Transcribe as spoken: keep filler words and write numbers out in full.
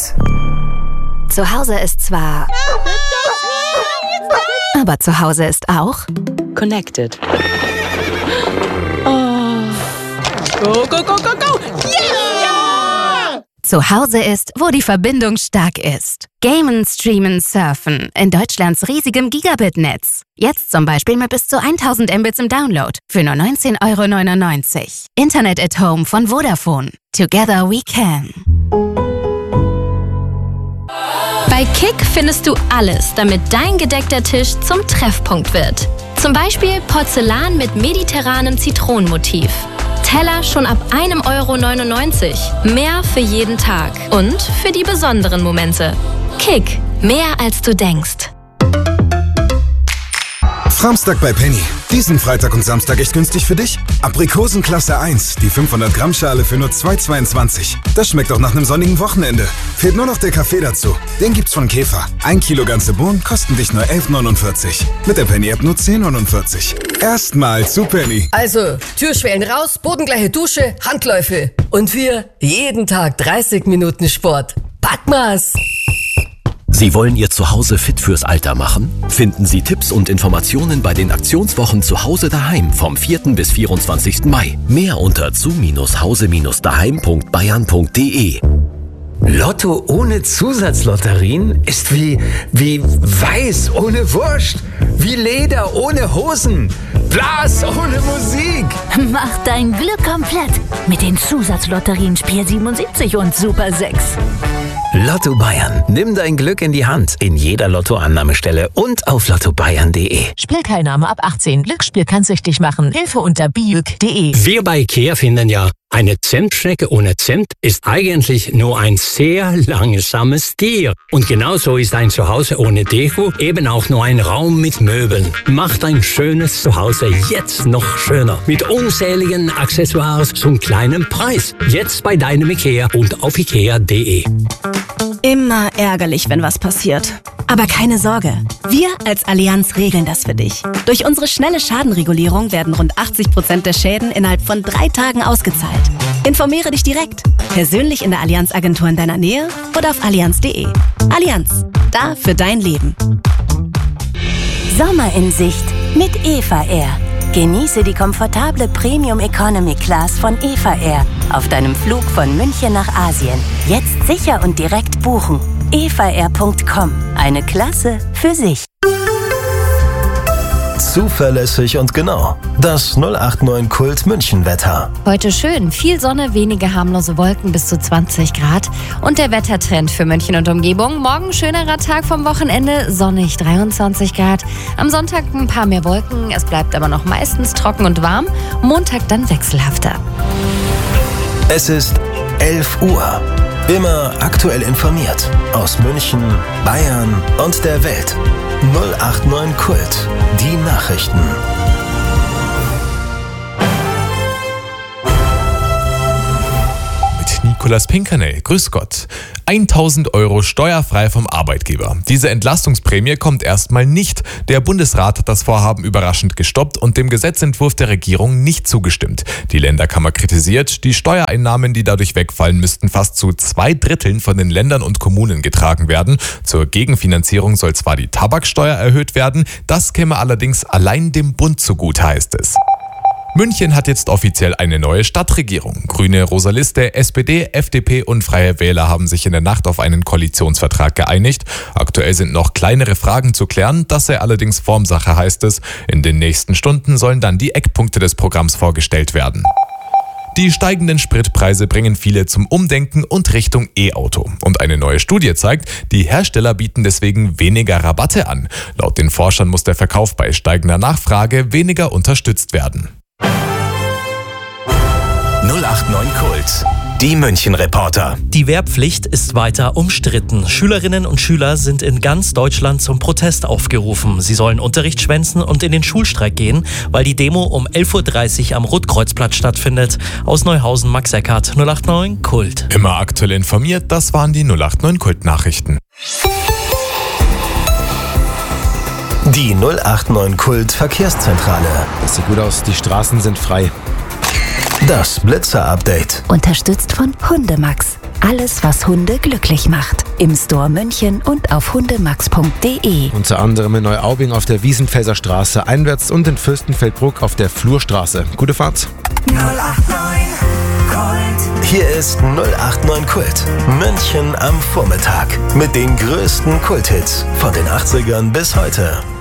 Zu Hause ist zwar... Aber zu Hause ist auch... Connected. Oh. Go, go, go, go, go! Yeah! Zu Hause ist, wo die Verbindung stark ist. Gamen, streamen, surfen. In Deutschlands riesigem Gigabit-Netz. Jetzt zum Beispiel mit bis zu tausend Mbits im Download. Für nur neunzehn Euro neunundneunzig. Internet at Home von Vodafone. Together we can. Bei Kick findest du alles, damit dein gedeckter Tisch zum Treffpunkt wird. Zum Beispiel Porzellan mit mediterranem Zitronenmotiv. Teller schon ab ein Euro neunundneunzig. Mehr für jeden Tag und für die besonderen Momente. Kick, mehr als du denkst. Samstag bei Penny. Diesen Freitag und Samstag echt günstig für dich? Aprikosen Klasse eins, die fünfhundert Gramm Schale für nur zwei Euro zweiundzwanzig. Das schmeckt doch nach einem sonnigen Wochenende. Fehlt nur noch der Kaffee dazu. Den gibt's von Käfer. Ein Kilo ganze Bohnen kosten dich nur elf Euro neunundvierzig. Mit der Penny-App nur zehn Euro neunundvierzig. Erstmal zu Penny. Also, Türschwellen raus, bodengleiche Dusche, Handläufe. Und wir jeden Tag dreißig Minuten Sport. Packmas! Sie wollen Ihr Zuhause fit fürs Alter machen? Finden Sie Tipps und Informationen bei den Aktionswochen Zuhause daheim vom vierten bis vierundzwanzigsten Mai. Mehr unter zu hause daheim punkt bayern punkt de. Lotto ohne Zusatzlotterien ist wie, wie Weiß ohne Wurst, wie Leder ohne Hosen, Blas ohne Musik. Mach dein Glück komplett mit den Zusatzlotterien Spiel siebenundsiebzig und Super sechs. Lotto Bayern. Nimm dein Glück in die Hand. In jeder Lottoannahmestelle und auf lotto bayern punkt de. Spielteilnahme ab achtzehn. Glücksspiel kann süchtig machen. Hilfe unter biuk punkt de. Wir bei IKEA finden ja, eine Zentschnecke ohne Cent ist eigentlich nur ein sehr langsames Tier. Und genauso ist ein Zuhause ohne Deko eben auch nur ein Raum mit Möbeln. Macht ein schönes Zuhause jetzt noch schöner. Mit unzähligen Accessoires zum kleinen Preis. Jetzt bei deinem IKEA und auf ikea punkt de. Immer ärgerlich, wenn was passiert. Aber keine Sorge, wir als Allianz regeln das für dich. Durch unsere schnelle Schadenregulierung werden rund achtzig Prozent der Schäden innerhalb von drei Tagen ausgezahlt. Informiere dich direkt, persönlich in der Allianz-Agentur in deiner Nähe oder auf allianz punkt de. Allianz, da für dein Leben. Sommer in Sicht mit Eva Air. Genieße die komfortable Premium Economy Class von Eva Air auf deinem Flug von München nach Asien. Jetzt sicher und direkt buchen. eva air punkt com. Eine Klasse für sich. Zuverlässig und genau. Das null acht neun Kult München Wetter. Heute schön. Viel Sonne, wenige harmlose Wolken bis zu zwanzig Grad. Und der Wettertrend für München und Umgebung. Morgen schönerer Tag vom Wochenende. Sonnig dreiundzwanzig Grad. Am Sonntag ein paar mehr Wolken. Es bleibt aber noch meistens trocken und warm. Montag dann wechselhafter. Es ist elf Uhr. Immer aktuell informiert. Aus München, Bayern und der Welt. null acht neun Kult. Die Nachrichten. Mit Nicolas Pinkernel. Grüß Gott. tausend Euro steuerfrei vom Arbeitgeber. Diese Entlastungsprämie kommt erstmal nicht. Der Bundesrat hat das Vorhaben überraschend gestoppt und dem Gesetzentwurf der Regierung nicht zugestimmt. Die Länderkammer kritisiert, die Steuereinnahmen, die dadurch wegfallen, müssten fast zu zwei Dritteln von den Ländern und Kommunen getragen werden. Zur Gegenfinanzierung soll zwar die Tabaksteuer erhöht werden, das käme allerdings allein dem Bund zugute, heißt es. München hat jetzt offiziell eine neue Stadtregierung. Grüne, Rosa Liste, S P D, F D P und Freie Wähler haben sich in der Nacht auf einen Koalitionsvertrag geeinigt. Aktuell sind noch kleinere Fragen zu klären, das sei allerdings Formsache, heißt es. In den nächsten Stunden sollen dann die Eckpunkte des Programms vorgestellt werden. Die steigenden Spritpreise bringen viele zum Umdenken und Richtung E-Auto. Und eine neue Studie zeigt, die Hersteller bieten deswegen weniger Rabatte an. Laut den Forschern muss der Verkauf bei steigender Nachfrage weniger unterstützt werden. null acht neun Kult. Die München-Reporter. Die Wehrpflicht ist weiter umstritten. Schülerinnen und Schüler sind in ganz Deutschland zum Protest aufgerufen. Sie sollen Unterricht schwänzen und in den Schulstreik gehen, weil die Demo um elf Uhr dreißig am Rotkreuzplatz stattfindet. Aus Neuhausen, Max Eckert, null acht neun Kult. Immer aktuell informiert, das waren die null acht neun Kult-Nachrichten. Die null acht neun Kult Verkehrszentrale. Das sieht gut aus, die Straßen sind frei. Das Blitzer-Update. Unterstützt von Hundemax. Alles, was Hunde glücklich macht. Im Store München und auf hundemax punkt de. Unter anderem in Neuaubing auf der Wiesenfelser Straße einwärts und in Fürstenfeldbruck auf der Flurstraße. Gute Fahrt. null acht neun Kult. Hier ist null acht neun Kult. München am Vormittag. Mit den größten Kulthits von den achtzigern bis heute.